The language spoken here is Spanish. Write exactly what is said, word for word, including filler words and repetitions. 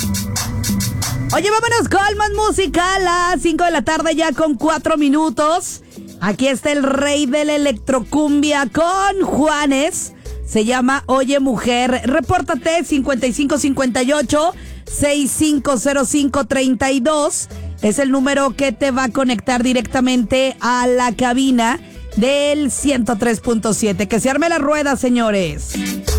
Oye, vámonos con más música a las cinco de la tarde ya con cuatro minutos. Aquí está el rey de la electrocumbia con Juanes. Se llama Oye Mujer. Repórtate cincuenta y cinco cincuenta y ocho sesenta y cinco cero cinco treinta y dos. Es el número que te va a conectar directamente a la cabina del ciento tres punto siete. Que se arme la rueda, señores.